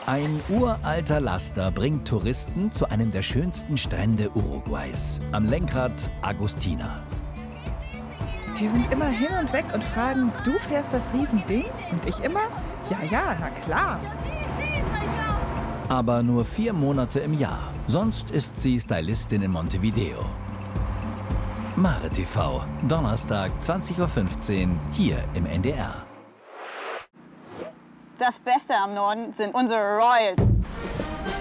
Ein uralter Laster bringt Touristen zu einem der schönsten Strände Uruguays. Am Lenkrad Agustina. Die sind immer hin und weg und fragen, du fährst das Riesending? Und ich immer, ja, na klar. Aber nur 4 Monate im Jahr. Sonst ist sie Stylistin in Montevideo. Mare TV, Donnerstag 20:15 Uhr, hier im NDR. Das Beste am Norden sind unsere Royals.